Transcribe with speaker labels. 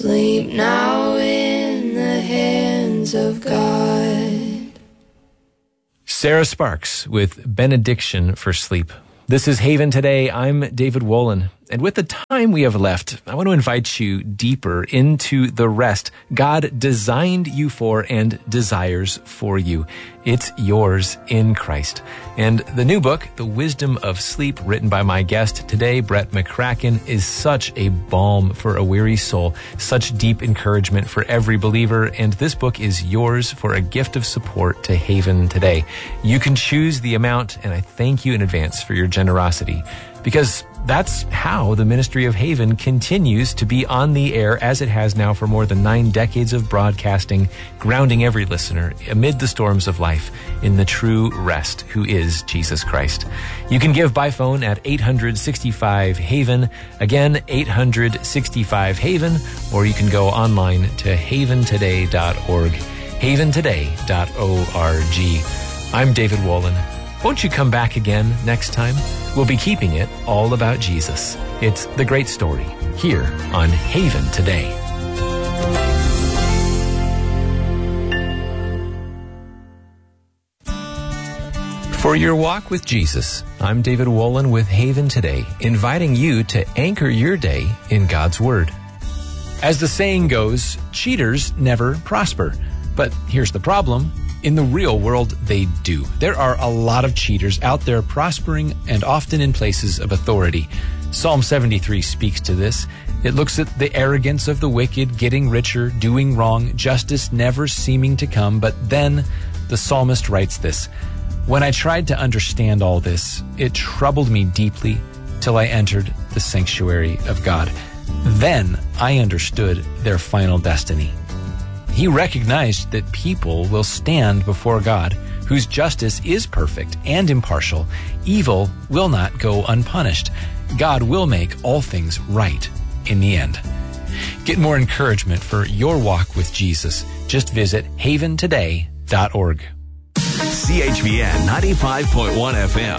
Speaker 1: Sleep now in the hands of God.
Speaker 2: Sarah Sparks with Benediction for Sleep. This is Haven Today. I'm David Wolin. And with the time we have left, I want to invite you deeper into the rest God designed you for and desires for you. It's yours in Christ. And the new book, The Wisdom of Sleep, written by my guest today, Brett McCracken, is such a balm for a weary soul, such deep encouragement for every believer. And this book is yours for a gift of support to Haven Today. You can choose the amount, and I thank you in advance for your generosity, because that's how the ministry of Haven continues to be on the air as it has now for more than 9 decades of broadcasting, grounding every listener amid the storms of life in the true rest who is Jesus Christ. You can give by phone at 865-HAVEN, again 865-HAVEN, or you can go online to haventoday.org, haventoday.org. I'm David Wolin. Won't you come back again next time? We'll be keeping it all about Jesus. It's The Great Story here on Haven Today. For your walk with Jesus, I'm David Wolin with Haven Today, inviting you to anchor your day in God's Word. As the saying goes, cheaters never prosper. But here's the problem. In the real world, they do. There are a lot of cheaters out there prospering and often in places of authority. Psalm 73 speaks to this. It looks at the arrogance of the wicked, getting richer, doing wrong, justice never seeming to come. But then the psalmist writes this: "When I tried to understand all this, it troubled me deeply till I entered the sanctuary of God. Then I understood their final destiny." He recognized that people will stand before God, whose justice is perfect and impartial. Evil will not go unpunished. God will make all things right in the end. Get more encouragement for your walk with Jesus. Just visit haventoday.org.
Speaker 3: CHVN 95.1 FM,